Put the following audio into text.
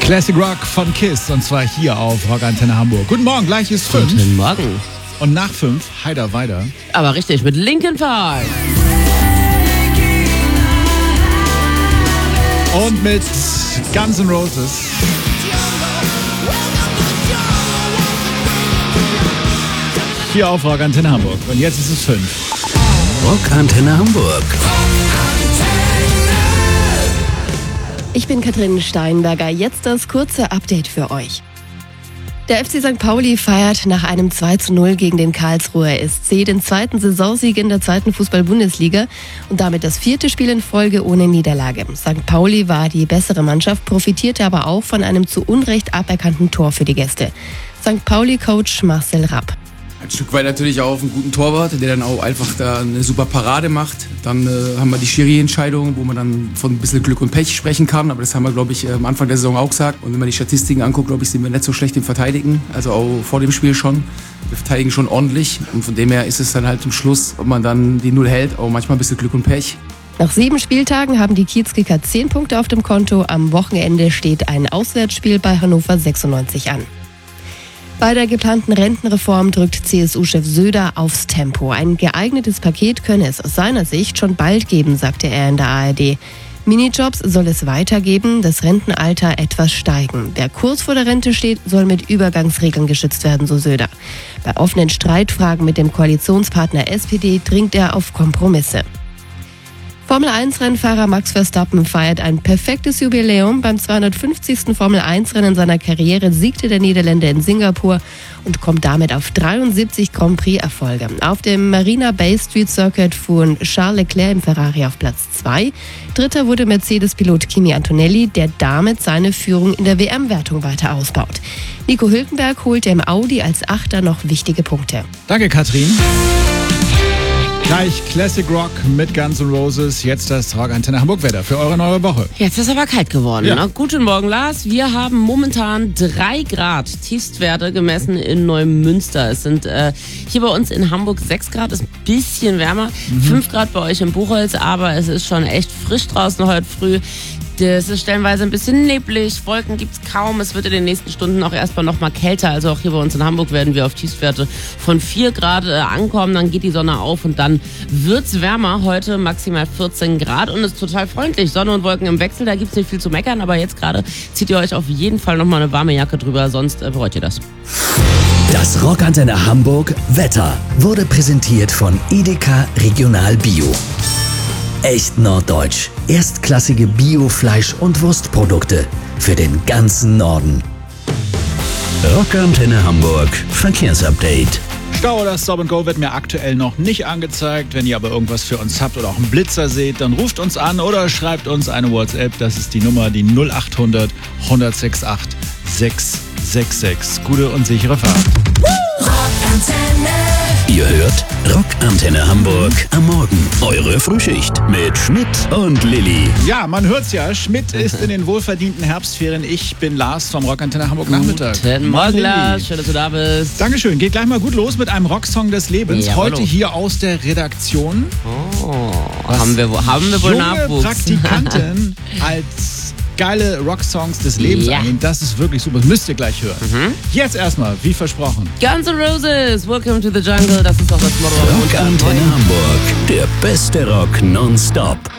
Classic Rock von KISS und zwar hier auf Rock Antenne Hamburg. Guten Morgen, gleich ist 5. Guten Morgen. Und nach 5, Heider weiter. Aber richtig, mit Linkin Park. Und mit Guns N' Roses. Hier auf Rock Antenne Hamburg. Und jetzt ist es 5. Rock Antenne Hamburg. Ich bin Katrin Steinberger. Jetzt das kurze Update für euch. Der FC St. Pauli feiert nach einem 2:0 gegen den Karlsruher SC den zweiten Saisonsieg in der zweiten Fußball-Bundesliga und damit das 4. Spiel in Folge ohne Niederlage. St. Pauli war die bessere Mannschaft, profitierte aber auch von einem zu Unrecht aberkannten Tor für die Gäste. St. Pauli-Coach Marcel Rapp. Ein Stück weit natürlich auch auf einen guten Torwart, der dann auch einfach da eine super Parade macht. Dann haben wir die Schiri-Entscheidung, wo man dann von ein bisschen Glück und Pech sprechen kann. Aber das haben wir, glaube ich, am Anfang der Saison auch gesagt. Und wenn man die Statistiken anguckt, glaube ich, sind wir nicht so schlecht im Verteidigen. Also auch vor dem Spiel schon. Wir verteidigen schon ordentlich. Und von dem her ist es dann halt zum Schluss, ob man dann die 0 hält, auch manchmal ein bisschen Glück und Pech. Nach 7 Spieltagen haben die Kiezkicker 10 Punkte auf dem Konto. Am Wochenende steht ein Auswärtsspiel bei Hannover 96 an. Bei der geplanten Rentenreform drückt CSU-Chef Söder aufs Tempo. Ein geeignetes Paket könne es aus seiner Sicht schon bald geben, sagte er in der ARD. Minijobs soll es weitergeben, das Rentenalter etwas steigen. Wer kurz vor der Rente steht, soll mit Übergangsregeln geschützt werden, so Söder. Bei offenen Streitfragen mit dem Koalitionspartner SPD dringt er auf Kompromisse. Formel-1-Rennfahrer Max Verstappen feiert ein perfektes Jubiläum. Beim 250. Formel-1-Rennen seiner Karriere siegte der Niederländer in Singapur und kommt damit auf 73 Grand Prix-Erfolge. Auf dem Marina Bay Street Circuit fuhren Charles Leclerc im Ferrari auf Platz 2. Dritter wurde Mercedes-Pilot Kimi Antonelli, der damit seine Führung in der WM-Wertung weiter ausbaut. Nico Hülkenberg holte im Audi als Achter noch wichtige Punkte. Danke, Katrin. Gleich Classic Rock mit Guns N' Roses. Jetzt das Rock Antenne Hamburg Wetter für eure neue Woche. Jetzt ist aber kalt geworden. Ja. Ne? Guten Morgen, Lars. Wir haben momentan 3 Grad Tiefstwerte gemessen in Neumünster. Es sind hier bei uns in Hamburg 6 Grad, ist ein bisschen wärmer. 5 Grad bei euch in Buchholz, aber es ist schon echt frisch draußen heute früh. Es ist stellenweise ein bisschen neblig, Wolken gibt's kaum. Es wird in den nächsten Stunden auch erstmal noch mal kälter. Also auch hier bei uns in Hamburg werden wir auf Tiefstwerte von 4 Grad ankommen. Dann geht die Sonne auf und dann wird's wärmer. Heute maximal 14 Grad und ist total freundlich. Sonne und Wolken im Wechsel, da gibt's nicht viel zu meckern. Aber jetzt gerade zieht ihr euch auf jeden Fall noch mal eine warme Jacke drüber, sonst bereut ihr das. Das Rock Antenne Hamburg Wetter wurde präsentiert von Edeka Regional Bio. Echt norddeutsch. Erstklassige Bio-Fleisch- und Wurstprodukte für den ganzen Norden. Rock Antenne Hamburg Verkehrsupdate. Stau oder Stop and Go wird mir aktuell noch nicht angezeigt. Wenn ihr aber irgendwas für uns habt oder auch einen Blitzer seht, dann ruft uns an oder schreibt uns eine WhatsApp. Das ist die Nummer, die 0800 168 666. Gute und sichere Fahrt. Ihr hört Rock Antenne Hamburg am Morgen. Eure Frühschicht mit Schmidt und Lilly. Ja, man hört's ja. Schmidt ist in den wohlverdienten Herbstferien. Ich bin Lars vom Rock Antenne Hamburg Nachmittag. Guten Morgen, Lilly. Lars. Schön, dass du da bist. Dankeschön. Geht gleich mal gut los mit einem Rocksong des Lebens. Ja, Heute hallo. hier aus der Redaktion. Haben wir wohl junge Nachwuchs. Praktikanten als geile Rocksongs des Lebens Ja. eingehen. Das ist wirklich super. Das müsst ihr gleich hören. Jetzt erstmal, wie versprochen. Guns N' Roses, Welcome to the Jungle. Das ist auch das Motto. Rock Antenne Hamburg. Der beste Rock nonstop.